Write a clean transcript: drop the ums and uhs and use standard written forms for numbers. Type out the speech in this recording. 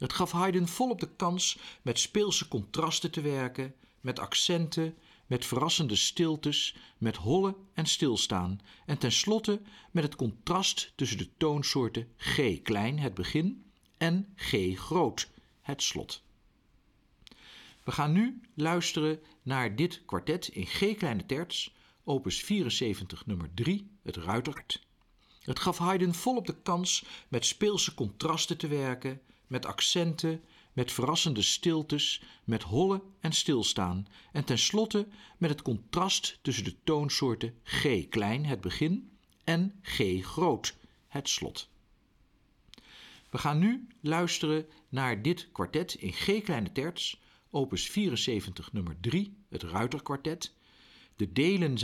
Het gaf Haydn volop de kans met speelse contrasten te werken, met accenten, met verrassende stiltes, met hollen en stilstaan en tenslotte met het contrast tussen de toonsoorten G klein, het begin, en G groot, het slot. We gaan nu luisteren naar dit kwartet in G kleine terts, opus 74 nummer 3, het Ruiterkwart. Het gaf Haydn volop de kans met speelse contrasten te werken, met accenten, met verrassende stiltes, met hollen en stilstaan en tenslotte met het contrast tussen de toonsoorten G klein, het begin, en G groot, het slot. We gaan nu luisteren naar dit kwartet in G kleine terts, opus 74 nummer 3, het Ruiterkwartet. De delen